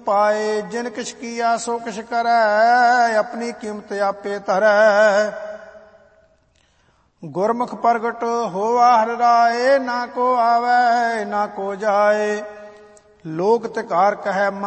ਪਾਏ। ਜਿਨ ਕਿਛ ਕੀਆ ਸੋ ਕਿਛ ਕਰੈ, ਆਪਣੀ ਕੀਮਤ ਆਪੇ ਧਰੈ। ਗੁਰਮੁਖ ਪ੍ਰਗਟ ਹੋਆ ਹਰਿ ਰਾਏ, ਨਾ ਕੋ ਆਵੈ ਨਾ ਕੋ ਜਾਏ। ਲੋਕ ਤਿਕਾਰ ਕਹੈ